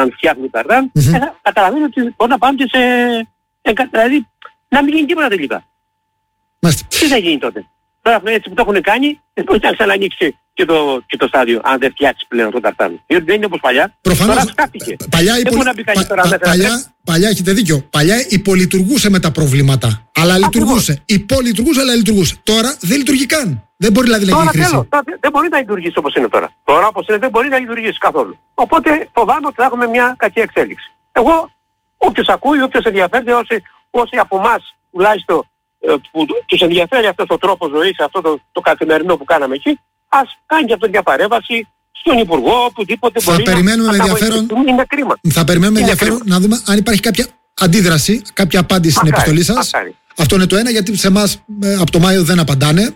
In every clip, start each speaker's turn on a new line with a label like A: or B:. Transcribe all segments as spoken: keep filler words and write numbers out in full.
A: όταν φτιάχνουν Ταρτάν,
B: Mm-hmm.
A: ε, καταλαβαίνω ότι μπορεί να πάμε και σε... Ε, δηλαδή, να μην γίνει τίποτα τελικά.
B: Μάλιστα.
A: Τι θα γίνει τότε? Τώρα έτσι που το έχουν κάνει, δεν μπορεί να ξανανοίξει και το, και το στάδιο, αν δεν φτιάξει πλέον το Ταρτάν. Διότι δεν είναι όπως παλιά.
B: Προφανώς,
A: τώρα σκάφηκε.
B: Παλιά,
A: δεν
B: υπολ...
A: μπορεί να μπει κανείς
B: πα,
A: τώρα
B: πα,
A: μέσα.
B: παλιά, παλιά έχετε δίκιο. Παλιά υπολειτουργούσε με τα προβλήματα. Αλλά
A: Ακριβώς.
B: λειτουργούσε. Υπολειτουργούσε, αλλά λειτουργούσε. Τώρα δεν λειτουργεί καν. Δεν μπορεί δηλαδή να γίνει χρήση.
A: Τέλος, τώρα δεν μπορεί να λειτουργήσει όπως είναι τώρα. Τώρα όπως είναι δεν μπορεί να λειτουργήσει καθόλου. Οπότε φοβάμαι ότι θα έχουμε μια κακή εξέλιξη. Εγώ, όποιος ακούει, όποιος ενδιαφέρεται, όσοι, όσοι από εμάς τουλάχιστον ε, που τους ενδιαφέρει αυτός ο τρόπος ζωής, αυτό το, το καθημερινό που κάναμε εκεί, ας κάνει και αυτό μια παρέμβαση στον Υπουργό, οπουδήποτε
B: Θα
A: μπορεί
B: περιμένουμε
A: να,
B: με
A: να
B: ενδιαφέρον,
A: είναι κρίμα.
B: θα περιμένουμε
A: Είναι
B: ενδιαφέρον
A: κρίμα.
B: να δούμε αν υπάρχει κάποια αντίδραση, κάποια απάντηση στην
A: Μακάρι,
B: επιστολή σας.
A: μακάρι.
B: Αυτό είναι το ένα, γιατί σε εμάς ε, από το Μάιο δεν απαντάνε.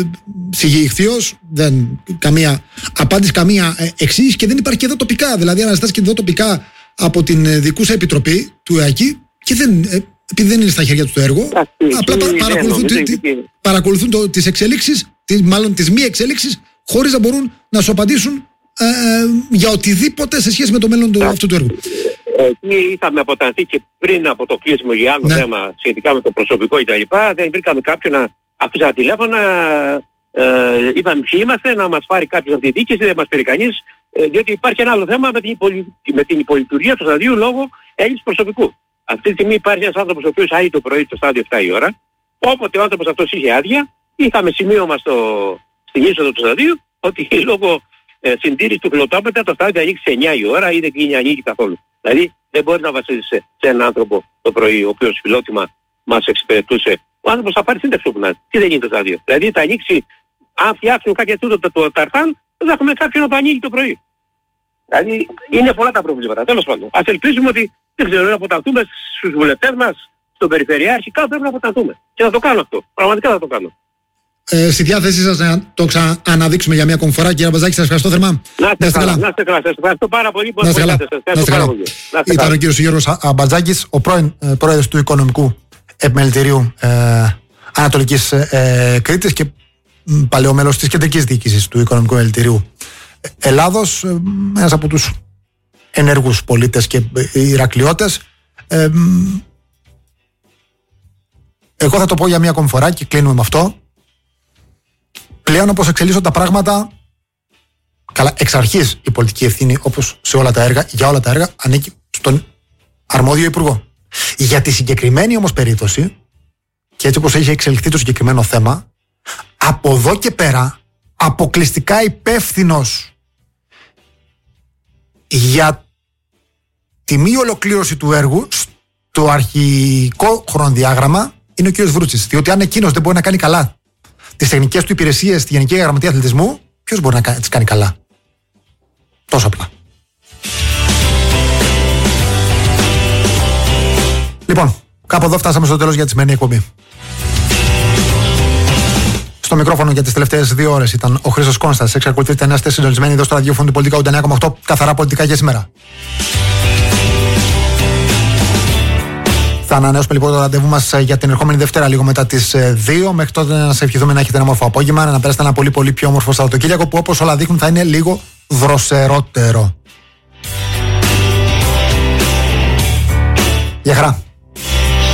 B: Σιγή ηχθείως, δεν καμία απάντηση, καμία ε, εξήγηση και δεν υπάρχει και εδώ τοπικά. Δηλαδή, αναζητάς και εδώ τοπικά από την ε, δικούσα επιτροπή του ΕΑΚΗ και δεν, ε, επειδή δεν είναι στα χέρια του το έργο,
A: Asti,
B: απλά πα, παρακολουθούν, τι, τι, παρακολουθούν το, τις εξελίξεις, τι, μάλλον τις μη εξέλιξεις, χωρίς να μπορούν να σου απαντήσουν ε, ε, για οτιδήποτε σε σχέση με το μέλλον του, αυτού του έργου.
A: Εκεί είχαμε αποτανθεί και πριν από το κλείσιμο για άλλο
B: ναι.
A: θέμα σχετικά με το προσωπικό κτλ. Δεν βρήκαμε κάποιον να αφήσαμε τηλέφωνα, ε, είπαμε ποιοι είμαστε, να μας πάρει κάποιος από τη διοίκηση, δεν μας πήρε κανείς, ε, διότι υπάρχει ένα άλλο θέμα με την, υπολη, με την υπολειτουργία του σταδίου λόγω έλλειψης προσωπικού. Αυτή τη στιγμή υπάρχει ένας άνθρωπος ο οποίος άγει το πρωί στο στάδιο επτά η ώρα. Όποτε ο άνθρωπος αυτός είχε άδεια, είχαμε σημείωμα στο, στην είσοδο του σταδίου ότι λόγω ε, συντήρησης του χιλοτόμετρα το στάδιο θα ανοίξει σε εννιά η ώρα ή δεν γίνει ανοίγει καθόλου. Δηλαδή δεν μπορεί να βασίζεσαι σε έναν άνθρωπο το πρωί ο οποίος φιλότιμα μας εξυπηρετούσε. Ο άνθρωπος θα πάρει σύνταξη όπου να είναι. Τι δεν γίνει το στάδιο? Δηλαδή θα ανοίξει, αν φτιάξουν κάποια τούτο το, το Ταρτάν, δεν θα έχουμε κάποιον να το ανοίγει το πρωί. Δηλαδή είναι πολλά τα προβλήματα. Τέλος πάντων. Ας ελπίζουμε ότι δεν ξέρω, να αποτανθούμε στους βουλευτές μας, στον Περιφερειάρχη, κάπου πρέπει να αποτανθούμε. Και θα το κάνω αυτό. Πραγματικά θα το κάνω.
B: Ε, στη διάθεσή σας να το ξανααναδείξουμε για μια ακόμη φορά, κύριε Αμπατζάκη, σας ευχαριστώ θερμά.
A: Να είστε καλά. Να είστε καλά. Σας ευχαριστώ πάρα πολύ που
B: ασχοληθείτε. Ήταν ο κύριος Γιώργος Αμπατζάκης, ο πρώην ε, πρόεδρος του Οικονομικού Επιμελητηρίου ε, Ανατολικής ε, Κρήτης και παλαιό μέλος της κεντρικής διοίκησης του Οικονομικού Επιμελητηρίου Ελλάδος, ε, ένας από τους ενεργούς πολίτες και Ηρακλειώτες. Ε, εγώ θα το πω για μια ακόμη φορά και κλείνουμε με αυτό. Πλέον όπως εξελίσσονται τα πράγματα, καλά, εξ αρχής η πολιτική ευθύνη, όπως σε όλα τα έργα, για όλα τα έργα, ανήκει στον αρμόδιο υπουργό. Για τη συγκεκριμένη όμως περίπτωση, και έτσι όπως έχει εξελιχθεί το συγκεκριμένο θέμα, από εδώ και πέρα, αποκλειστικά υπεύθυνος για τη μη ολοκλήρωση του έργου στο αρχικό χρονοδιάγραμμα είναι ο κ. Βρούτσης. Διότι αν εκείνος δεν μπορεί να κάνει καλά τις τεχνικές του υπηρεσίες στη Γενική Γραμματεία Αθλητισμού, ποιος μπορεί να τις κάνει καλά? Τόσο απλά. Λοιπόν, κάπου εδώ φτάσαμε στο τέλος για τη σημερινή εκπομπή. Στο μικρόφωνο για τις τελευταίες δύο ώρες ήταν ο Χρήστος Κόνστας. Εξακολουθείτε να είστε συντονισμένοι εδώ στο ραδιόφωνο του Πολιτικά ογδόντα εννέα κόμμα οκτώ. Καθαρά πολιτικά για σήμερα. Θα ανανεώσουμε λοιπόν το ραντεβού μας για την ερχόμενη Δευτέρα, λίγο μετά τις δύο. Μέχρι τότε να σας ευχηθούμε να έχετε ένα όμορφο απόγευμα, να περάσετε ένα πολύ πολύ πιο όμορφο Σαββατοκύριακο που όπως όλα δείχνουν θα είναι λίγο δροσερότερο. Γεια χαρά.